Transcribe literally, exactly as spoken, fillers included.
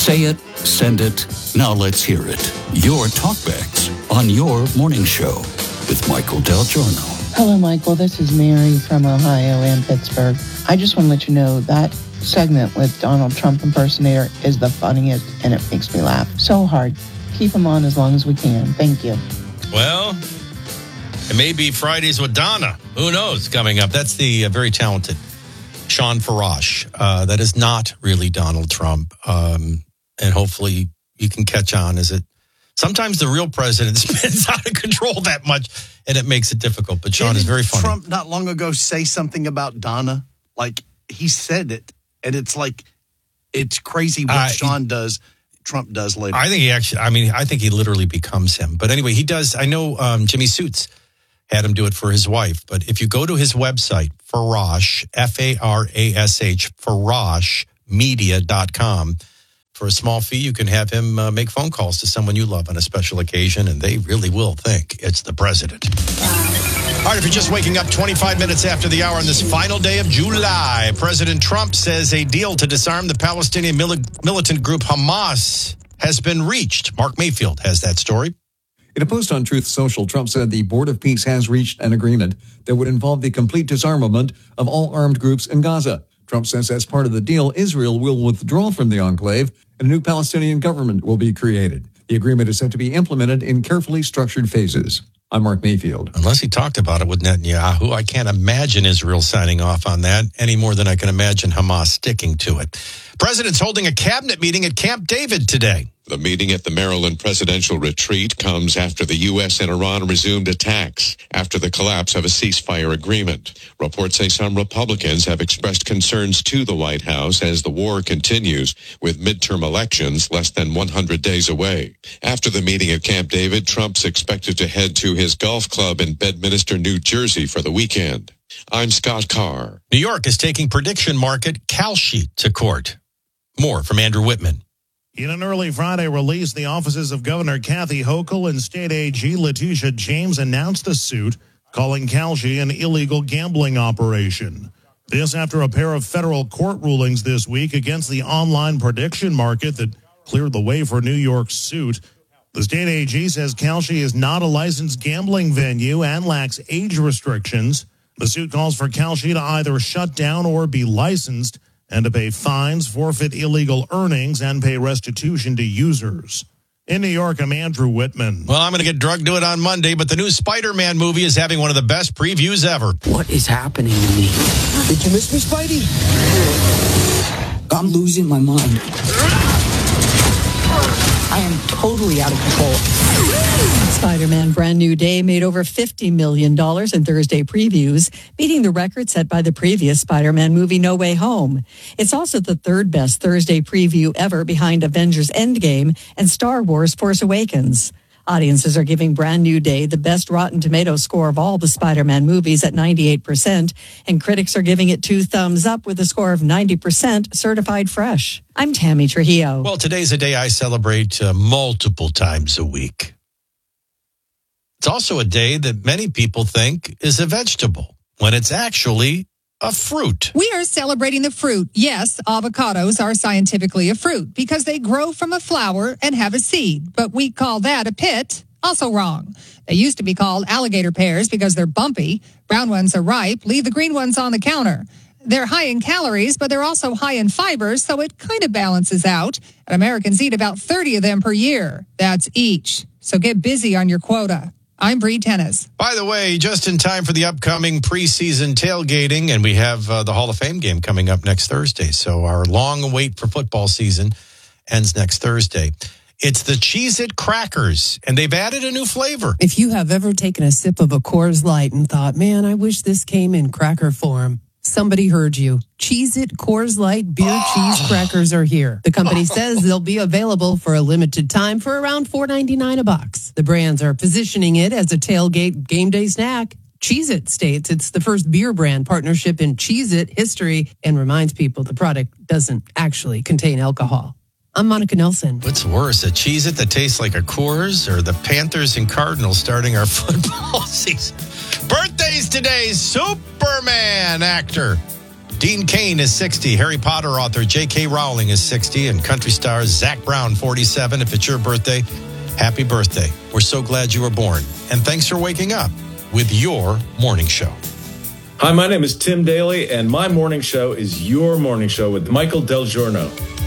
Say it, send it, now let's hear it. Your talkbacks on your morning show with Michael Del Giorno. Hello, Michael. This is Mary from Ohio and Pittsburgh. I just want to let you know that segment with Donald Trump impersonator is the funniest, and it makes me laugh so hard. Keep them on as long as we can. Thank you. Well, it may be Fridays with Donna. Who knows coming up? That's the uh, very talented Sean Farash. Uh, that is not really Donald Trump. Um, and hopefully you can catch on as it. Sometimes the real president spins out of control that much, and it makes it difficult. But Sean Didn't is very funny. Trump not long ago say something about Donna? Like, he said it, and it's like, it's crazy what uh, Sean does, Trump does later. I think he actually, I mean, I think he literally becomes him. But anyway, he does. I know um, Jimmy Suits had him do it for his wife. But if you go to his website, Farash, F A R A S H, farash media dot com, for a small fee, you can have him uh, make phone calls to someone you love on a special occasion, and they really will think it's the president. All right, if you're just waking up twenty-five minutes after the hour on this final day of July, President Trump says a deal to disarm the Palestinian mili- militant group Hamas has been reached. Mark Mayfield has that story. In a post on Truth Social, Trump said the Board of Peace has reached an agreement that would involve the complete disarmament of all armed groups in Gaza. Trump says as part of the deal, Israel will withdraw from the enclave and a new Palestinian government will be created. The agreement is set to be implemented in carefully structured phases. I'm Mark Mayfield. Unless he talked about it with Netanyahu, I can't imagine Israel signing off on that any more than I can imagine Hamas sticking to it. President's holding a cabinet meeting at Camp David today. The meeting at the Maryland presidential retreat comes after the U S and Iran resumed attacks after the collapse of a ceasefire agreement. Reports say some Republicans have expressed concerns to the White House as the war continues, with midterm elections less than one hundred days away. After the meeting at Camp David, Trump's expected to head to his golf club in Bedminster, New Jersey for the weekend. I'm Scott Carr. New York is taking prediction market Kalshi to court. More from Andrew Whitman. In an early Friday release, the offices of Governor Kathy Hochul and State A G Letitia James announced a suit calling Kalshi an illegal gambling operation. This after a pair of federal court rulings this week against the online prediction market that cleared the way for New York's suit. The State A G says Kalshi is not a licensed gambling venue and lacks age restrictions. The suit calls for Kalshi to either shut down or be licensed, and to pay fines, forfeit illegal earnings, and pay restitution to users. In New York, I'm Andrew Whitman. Well, I'm going to get drugged to it on Monday, but the new Spider-Man movie is having one of the best previews ever. What is happening to me? Did you miss me, Spidey? I'm losing my mind. I am totally out of control. Spider-Man Brand New Day made over fifty million dollars in Thursday previews, beating the record set by the previous Spider-Man movie No Way Home. It's also the third best Thursday preview ever behind Avengers Endgame and Star Wars Force Awakens. Audiences are giving Brand New Day the best Rotten Tomatoes score of all the Spider-Man movies at ninety-eight percent, and critics are giving it two thumbs up with a score of ninety percent certified fresh. I'm Tammy Trujillo. Well, today's a day I celebrate uh, multiple times a week. It's also a day that many people think is a vegetable when it's actually a fruit. We are celebrating the fruit. Yes, avocados are scientifically a fruit because they grow from a flower and have a seed, but we call that a pit. Also wrong. They used to be called alligator pears because they're bumpy. Brown ones are ripe. Leave the green ones on the counter. They're high in calories, but they're also high in fibers, so it kind of balances out. And Americans eat about thirty of them per year. That's each. So get busy on your quota. I'm Bree Tennis. By the way, just in time for the upcoming preseason tailgating, and we have uh, the Hall of Fame game coming up next Thursday. So our long wait for football season ends next Thursday. It's the Cheez-It Crackers, and they've added a new flavor. If you have ever taken a sip of a Coors Light and thought, man, I wish this came in cracker form, somebody heard you. Cheez-It Coors Light beer oh. cheese crackers are here. The company says they'll be available for a limited time for around four ninety-nine a box. The brands are positioning it as a tailgate game day snack. Cheez-It states it's the first beer brand partnership in Cheez-It history and reminds people the product doesn't actually contain alcohol. I'm Monica Nelson. What's worse, a Cheez-It that tastes like a Coors or the Panthers and Cardinals starting our football season? Birthdays today, Superman actor Dean Cain is sixty. Harry Potter author J K Rowling is sixty. And country star Zach Brown, forty-seven. If it's your birthday, happy birthday. We're so glad you were born. And thanks for waking up with your morning show. Hi, my name is Tim Daly, and my morning show is your morning show with Michael Del Giorno.